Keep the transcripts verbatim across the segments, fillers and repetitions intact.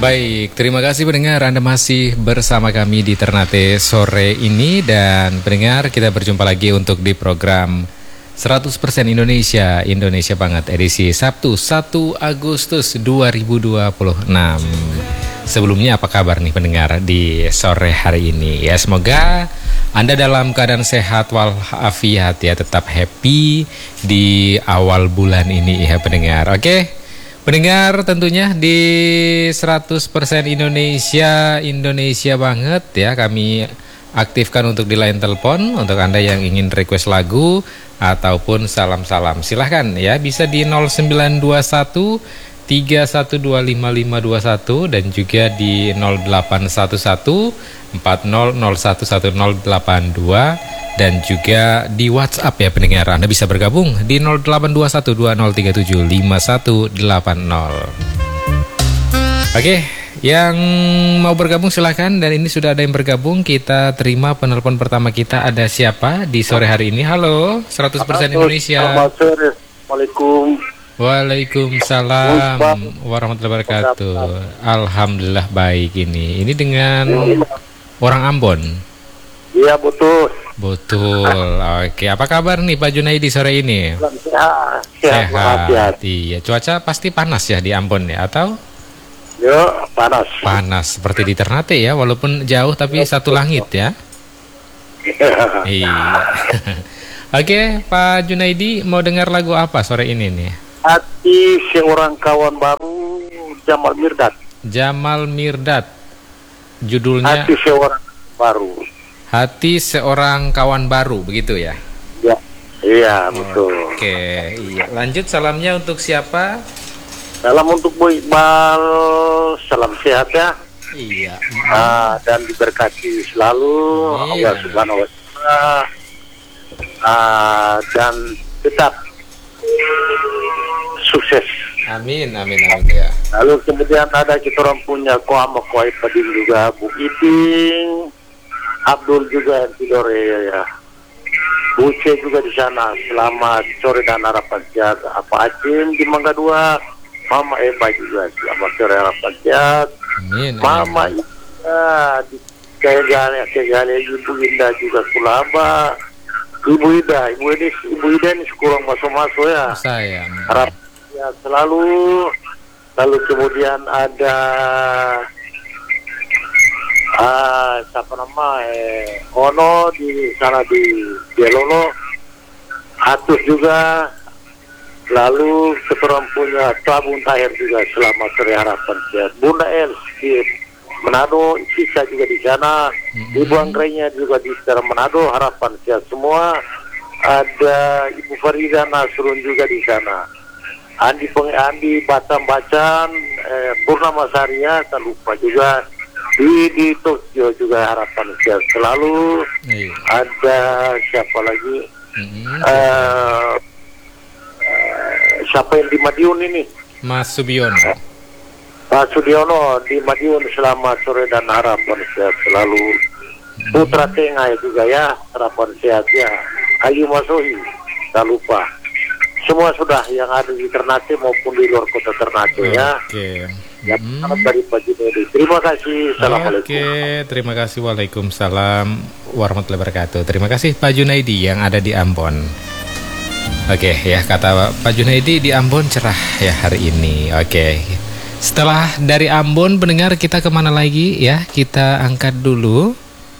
Baik, terima kasih pendengar, Anda masih bersama kami di Ternate sore ini. Dan pendengar, kita berjumpa lagi untuk di program seratus persen Indonesia, Indonesia Banget edisi Sabtu satu Agustus dua ribu dua puluh enam. Sebelumnya apa kabar nih pendengar di sore hari ini? Ya, semoga Anda dalam keadaan sehat walafiat ya, tetap happy di awal bulan ini ya pendengar. Oke. Pendengar, tentunya di seratus persen Indonesia, Indonesia Banget ya, kami aktifkan untuk di line telepon untuk Anda yang ingin request lagu ataupun salam-salam. Silahkan ya, bisa di nol sembilan dua satu tiga satu dua lima lima dua satu dan juga di nol delapan satu satu empat nol nol satu satu nol delapan dua. Dan juga di WhatsApp ya pendengar, Anda bisa bergabung di nol delapan dua satu dua nol tiga tujuh lima satu delapan nol. Oke, yang mau bergabung silahkan. Dan ini sudah ada yang bergabung. Kita terima penelpon pertama kita. Ada siapa di sore hari ini? Halo, seratus persen Indonesia. Selamat sore. Assalamualaikum. Waalaikumsalam warahmatullahi wabarakatuh. Alhamdulillah baik ini. Ini dengan orang Ambon. Iya betul. Betul. Oke, apa kabar nih Pak Junaidi sore ini? Sehat. Sehat. Sehat. Iya, cuaca pasti panas ya di Ambon ya, atau? Yo, panas. Panas seperti di Ternate ya, walaupun jauh tapi satu langit ya. Iya. Oke, Pak Junaidi mau dengar lagu apa sore ini nih? Hati seorang kawan baru, Jamal Mirdad. Jamal Mirdad. Judulnya Hati seorang baru. Hati seorang kawan baru, begitu ya? Ya, iya betul. Oke, iya. Lanjut, salamnya untuk siapa? Salam untuk Bu Iqbal, salam sehat ya. Iya. Ah, dan diberkati selalu Iya. Allah Subhanahu Wa Taala. Ah, dan tetap sukses. Amin, amin, amin ya. Lalu kemudian ada kita orang punya Koama Koai Padin juga, Bu Iping, Abdul juga yang tidur ya, Bu C juga di sana. Selamat sore dan harapan sehat. Apa Acim di Mangga Dua, Mama Eva juga selamat sore harapan sehat. Amin. Mama amin. Ida di Kegale, Kegale Ibu Indah juga Kulaba. Ibu Ida, Ibu Ida, Ibu Ida ini kurang masuk-masuk ya. Saya. Harap ya selalu. Lalu kemudian ada Ah, siapa nama eh, Ono di sana di Belono, Atus juga. Lalu seorang punya Tabung Tahir juga selamat sore harapan sehat. Bunda El di Manado, Sisa juga di sana. Mm-hmm. Ibu Anggrenya juga di sekitar Manado, harapan sehat semua. Ada Ibu Farida Nasrun juga di sana. Andi Peng Andi Batam Bacan, eh, Purnama Saria, tak lupa juga. Di, di Tokyo juga harapan sehat selalu. Iya. Ada siapa lagi? Mm-hmm. Uh, uh, siapa yang di Madiun ini? Mas Subiono. Pak Sudiono di Madiun, selamat sore dan harapan sehat selalu. Putra Tengah juga ya, harapan sehat ya. Ayu Masohi, tak lupa. Semua sudah yang ada di Ternate maupun di luar kota Ternate ya. Oke. Ya, Hmm. dari Pak Junaidi. Terima kasih. Assalamualaikum. Oke, terima kasih. Waalaikumsalam warahmatullahi wabarakatuh. Terima kasih Pak Junaidi yang ada di Ambon. Oke ya, kata Pak Junaidi di Ambon cerah ya hari ini. Oke. Setelah dari Ambon, pendengar, kita kemana lagi ya? Kita angkat dulu.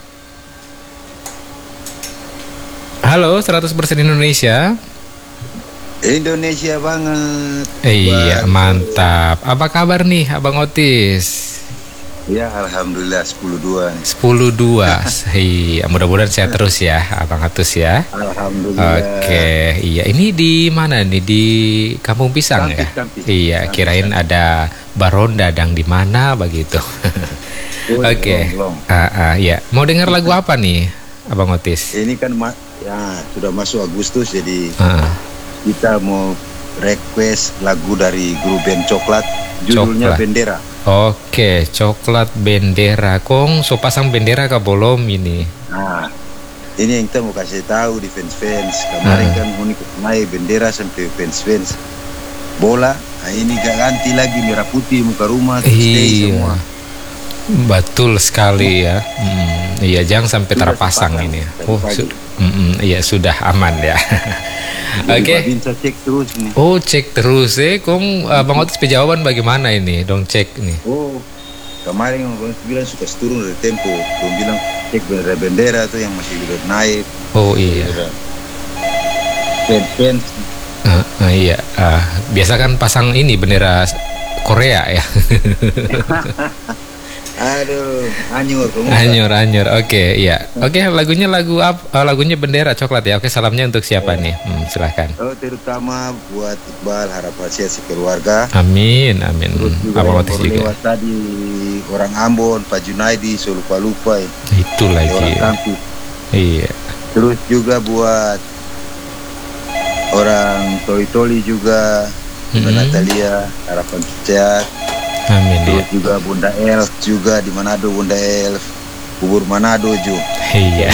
Halo, seratus persen Indonesia. Indonesia banget. Iya, mantap. Apa kabar nih Abang Otis? Ya, alhamdulillah sepuluh dua nih. sepuluh dua. Iya, mudah-mudahan sehat terus ya Abang Otis ya. Alhamdulillah. Oke, iya. Ini di mana nih? Di Kampung Pisang Kampis, ya? Kampis. Iya, Kampis, kirain Kampis. ada Baron Dadang di mana begitu. Oh, Oke. belum, belum. Ah, ah, iya. Mau dengar lagu apa nih Abang Otis? Ini kan ma- ya sudah masuk Agustus, jadi Ah, kita mau request lagu dari grup band Coklat, judulnya Coklat. Bendera. Oke, Coklat Bendera. Kong so pasang bendera ke bolom ini. Nah, ini yang kita mau kasih tahu di fans-fans. Kemarin Hmm. kan unik naik bendera sampai fans-fans bola. Nah, ini gak ganti lagi merah putih muka rumah, stay Iya. semua. Betul sekali ya. Hmm, iya, jangan sampai Sudah terpasang sepasang ini. tadi Oh, pagi. su- mm-mm, iya sudah aman ya. Jadi Oke. Pak Binsa cek terus nih. Oh, cek terus eh. Kong uh, Bang Otis jawaban bagaimana ini? Dong cek nih. Oh, kemarin orang bilang suka turun dari tempo. Orang bilang cek bendera-bendera tuh yang masih udah naik. Oh iya. Fans-fans. Uh, uh, iya. Uh, biasa kan pasang ini bendera Korea ya. Aduh, anyur kamu. Anyur, anyur. Oke, iya. Oke, lagunya lagu apa? Uh, lagunya Bendera Coklat ya. Oke, salamnya untuk siapa nih? Hmm, silahkan. Oh, terutama buat Iqbal, harapan sehat sekeluarga. Amin, amin. Terus juga Abang yang Otis baru juga. lewat tadi orang Ambon, Pak Junaidi, so lupa-lupa ya. Itu Orang lagi. Kampus. Iya. Terus juga buat orang Toli-Toli juga, Bunda Mm-mm. Natalia, harapan sehat. Amin Terus ya. juga Bunda Elf juga di Manado, Bunda Elf, Bubur Manado juga. Iya.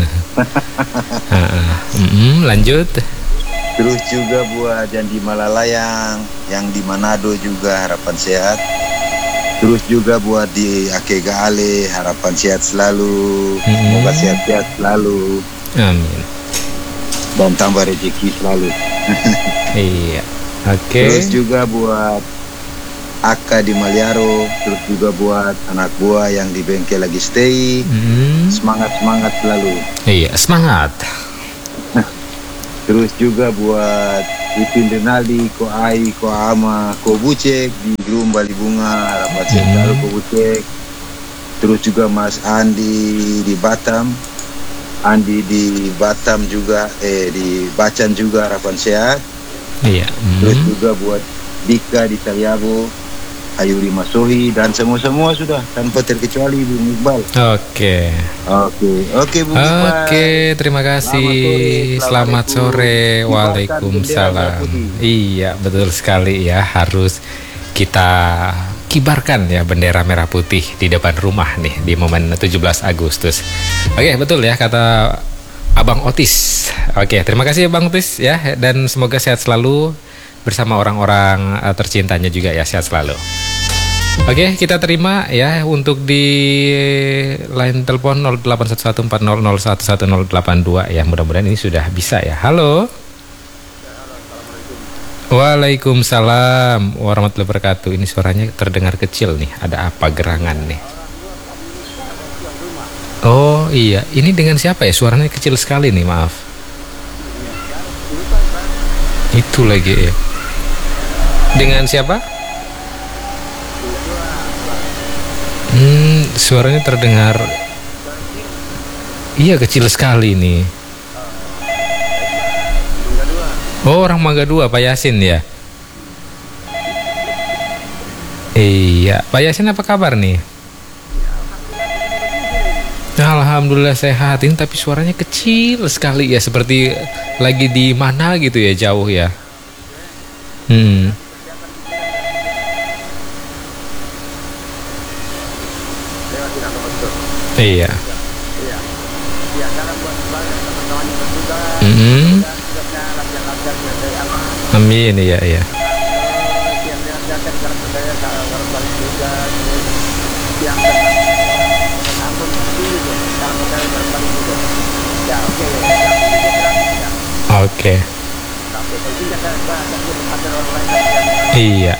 Heeh. Mm-mm, lanjut. Terus juga buat yang di Malalayang, yang di Manado juga harapan sehat. Terus juga buat di Akega Ale, harapan sehat selalu. Mm-mm. Semoga sehat-sehat selalu Amin. dan tambah rezeki selalu. Iya. Oke. Terus juga buat Aka di Maliaro, terus juga buat anak buah yang di bengkel lagi stay. Mm. Semangat-semangat selalu. Iya, semangat. Terus juga buat Ipin Renaldi, Ko Ai, Ko Ama, Ko Bucek di Grum Bali Bunga, harapan sehat Hmm. selalu Ko Bucek. Terus juga Mas Andi di Batam, Andi di Batam juga, eh di Bacan juga harapan sehat. Iya. Terus Mm. juga buat Dika di Taliabo, Ayuri Masohi dan semua-semua sudah tanpa terkecuali Bung Iqbal. Oke. Oke, oke Bung Iqbal. Oke, terima kasih. Selamat Selamat sore. sore. Waalaikumsalam. Kibarkan bendera merah putih. Iya, betul sekali ya. Harus kita kibarkan ya bendera merah putih di depan rumah nih di momen tujuh belas Agustus. Oke, betul ya kata Abang Otis. Oke, terima kasih Abang Otis ya, dan semoga sehat selalu bersama orang-orang eh, tercintanya juga ya, sehat selalu. Oke, kita terima ya untuk di line telepon nol delapan satu satu empat nol nol satu satu nol delapan dua ya. Mudah-mudahan ini sudah bisa ya. Halo. Waalaikumsalam warahmatullahi wabarakatuh. Ini suaranya terdengar kecil nih. Ada apa gerangan nih? Oh iya, ini dengan siapa ya? Suaranya kecil sekali nih, maaf. Itu lagi ya. Dengan siapa? Hmm, suaranya terdengar. Iya, kecil sekali nih. Oh, orang Mangga Dua, Pak Yasin ya. Iya, Pak Yasin apa kabar nih? Alhamdulillah sehat. Ini tapi suaranya kecil sekali ya, seperti lagi di mana gitu ya, jauh ya. Hmm. Iya. Mm-hmm. Amin, iya, iya. Oke. Iya.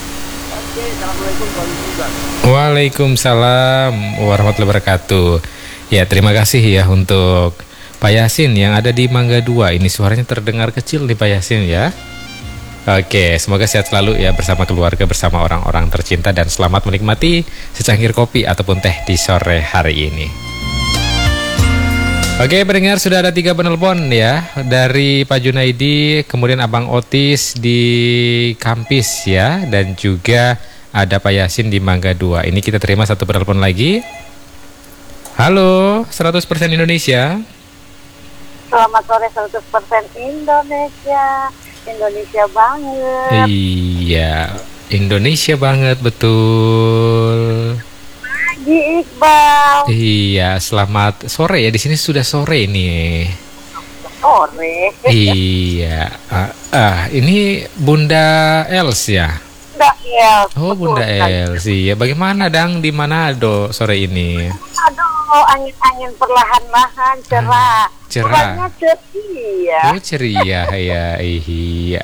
Waalaikumsalam warahmatullahi wabarakatuh. Ya, terima kasih ya untuk Pak Yasin yang ada di Mangga Dua. Ini suaranya terdengar kecil nih Pak Yasin ya. Oke, semoga sehat selalu ya bersama keluarga, bersama orang-orang tercinta, dan selamat menikmati secangkir kopi ataupun teh di sore hari ini. Oke, pendengar, sudah ada tiga penelpon ya, dari Pak Junaidi, kemudian Abang Otis di Kampis ya, dan juga ada Pak Yasin di Mangga Dua. Ini kita terima satu penelpon lagi. Halo, seratus persen Indonesia. Selamat sore seratus persen Indonesia. Indonesia banget. Iya, Indonesia banget, betul. Pagi Iqbal. Iya, selamat sore ya. Di sini sudah sore nih. Sore. Iya, ah, Ah, ini Bunda Els ya? Bunda Els. Oh, betul Bunda sekali. Els. Iya, bagaimana Dang di Manado sore ini? Aduh, angin-angin perlahan-lahan cerah. cerah. Kurangnya ceria. Oh, ceria ya, iya.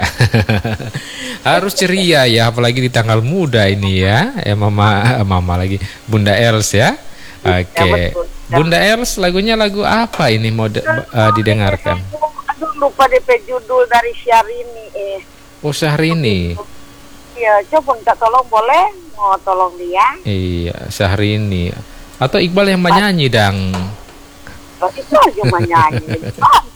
Harus ceria ya, apalagi di tanggal muda ini ya. Ya Mama, Mama lagi. Bunda Els ya. Oke. betul. Bunda Els, lagunya lagu apa ini mau de- uh, didengarkan? Aduh, lupa D P judul dari Syahrini. Eh. Oh, Syahrini. Iya, coba minta tolong boleh? Mau tolong dia? Iya, Syahrini. Atau Iqbal yang menyanyi, Dang. Oh, itu aja menyanyi.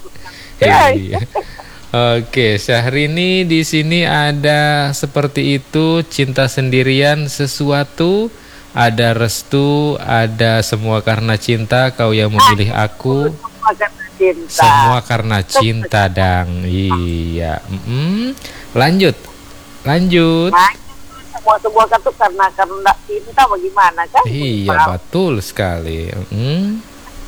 Iya. Oke, Syahrini di sini ada seperti itu, cinta sendirian sesuatu, ada restu, ada semua karena cinta, kau yang memilih aku. Semua karena cinta. Semua karena cinta, Dang. Iya. Mm-mm. Lanjut. Lanjut. Nah, semua semua kan tuh karena karena cinta bagaimana kan? Iya, betul sekali. Mm.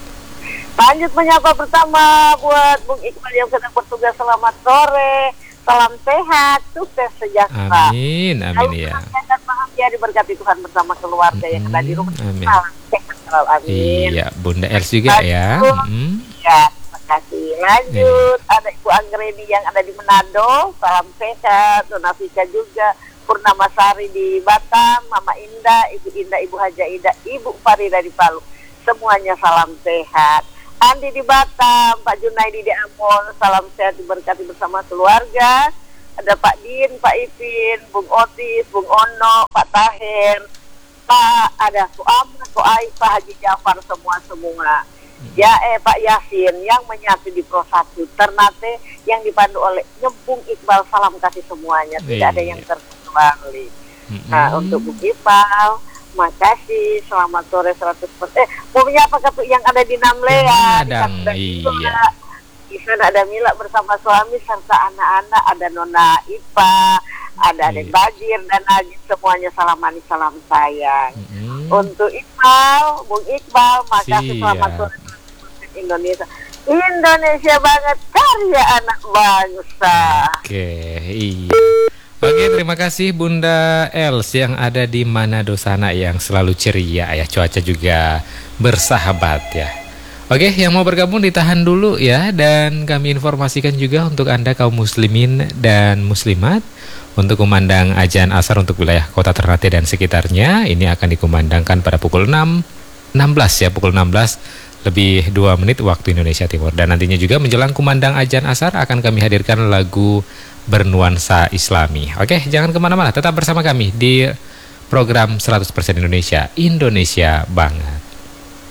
Lanjut menyapa pertama buat Bung Iqbal yang sedang bertugas, selamat sore, salam sehat, sukses sejahtera. Amin, amin ya. Dan bahagia diberkati Tuhan bersama keluarga yang ada di rumah. Amin. Salam sehat selalu, amin. Iya, Bunda Els juga ya. Mm. Ya, terima kasih. Lanjut, ada Ibu Anggreni yang ada di Manado, salam sehat. Dona Vika juga, Purnama Sari di Batam, Mama Indah, Ibu Indah, Ibu Haja Ida, Ibu Farida di Palu. Semuanya salam sehat. Andi di Batam, Pak Junaidi di Ambon, salam sehat diberkati bersama keluarga. Ada Pak Din, Pak Ipin, Bung Otis, Bung Ono, Pak Tahir, Pak ada Ko Ahmad, Ko Aifah, Haji Jafar, semua-semua. Ya eh Pak Yasin yang menyatu di Pro satu Ternate yang dipandu oleh Nyempung Iqbal, salam kasih semuanya, tidak ada yang terkecuali. Nah, untuk Bu Iqbal, makasih, selamat sore seratus persen. Eh, mau menyapa ke yang ada di Namlea, di Dang, sana, iya. di sana ada Mila bersama suami serta anak-anak, ada Nona Ipa, ada Aden Iya. Bajir dan Najib, semuanya salam manis, salam sayang. Mm. Untuk Iqbal, Bung Iqbal, makasih, Siap. selamat sore seratus persen Indonesia. Indonesia banget, karya anak bangsa. Oke, iya. Oke, terima kasih Bunda Els yang ada di Manado sana yang selalu ceria ya, cuaca juga bersahabat ya. Oke, yang mau bergabung ditahan dulu ya, dan kami informasikan juga untuk Anda kaum muslimin dan muslimat untuk kumandang azan asar untuk wilayah Kota Ternate dan sekitarnya ini akan dikumandangkan pada pukul enam belas ya, pukul enam belas lebih dua menit waktu Indonesia Timur, dan nantinya juga menjelang kumandang azan asar akan kami hadirkan lagu bernuansa Islami. Oke, jangan kemana-mana, tetap bersama kami di program seratus persen Indonesia, Indonesia banget.